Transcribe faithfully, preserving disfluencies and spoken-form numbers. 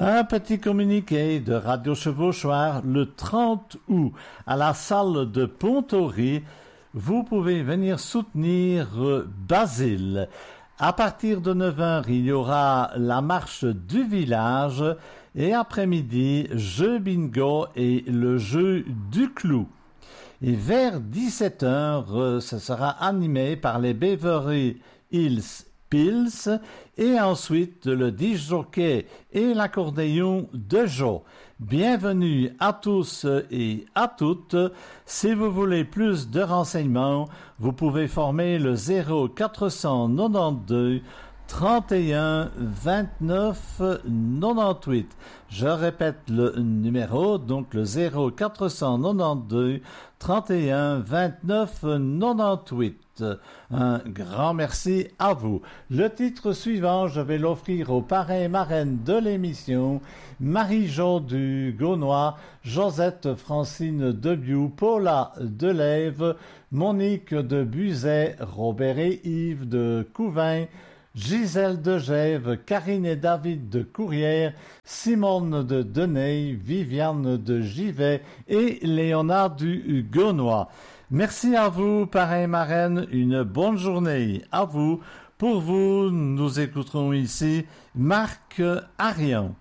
Un petit communiqué de Radio Chevauchoir le trente août à la salle de Pontoré. Vous pouvez venir soutenir Basile. À partir de neuf heures, il y aura la marche du village et après-midi, jeu bingo et le jeu du clou. Et vers dix-sept heures, ce sera animé par les Beverly Hills Pills et ensuite le disc-jockey et l'accordéon de Joe. Bienvenue à tous et à toutes. Si vous voulez plus de renseignements, vous pouvez former le zéro quatre cent quatre-vingt-douze trente et un vingt-neuf quatre-vingt-dix-huit. Je répète le numéro, donc le zéro quatre cent quatre-vingt-douze trente et un vingt-neuf quatre-vingt-dix-huit. Un grand merci à vous. Le titre suivant, je vais l'offrir aux parrains et marraines de l'émission: Marie-Jo du Gaunois, Josette Francine Debiou, Paula Delève, Monique de Buzet, Robert et Yves de Couvin, Gisèle de Gève, Karine et David de Courrières, Simone de Deney, Viviane de Givet et Léonard du Gaunois. Merci à vous, parrain et marraine, une bonne journée à vous. Pour vous, nous écouterons ici Marc Arion.